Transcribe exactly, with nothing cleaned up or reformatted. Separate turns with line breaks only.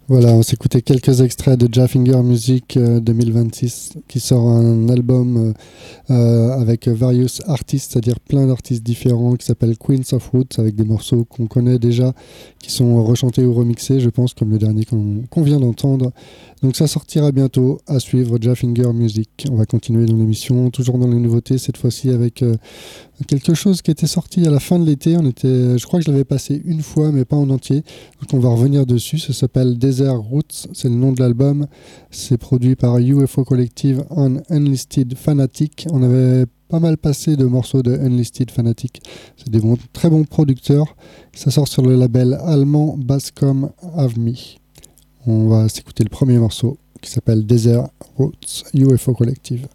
Voilà, on s'écoutait quelques extraits de Jaffinger Music euh, deux mille vingt-six qui sort un album euh, euh, avec various artistes, c'est-à-dire plein d'artistes différents qui s'appelle Queens of Roots avec des morceaux qu'on connaît déjà qui sont rechantés ou remixés, je pense, comme le dernier qu'on qu'on vient d'entendre. Donc ça sortira bientôt, à suivre Jaffinger Music. On va continuer dans l'émission, toujours dans les nouveautés, cette fois-ci avec euh, quelque chose qui était sorti à la fin de l'été. On était, je crois que je l'avais passé une fois, mais pas en entier. Donc on va revenir dessus. Ça s'appelle Desert Roots, c'est le nom de l'album. C'est produit par U F O Collective and Unlisted Fanatic. On avait pas mal passé de morceaux de Unlisted Fanatic. C'est des bons, très bons producteurs. Ça sort sur le label allemand Bascom Avmi. On va s'écouter le premier morceau qui s'appelle Desert Roots, U F O Collective.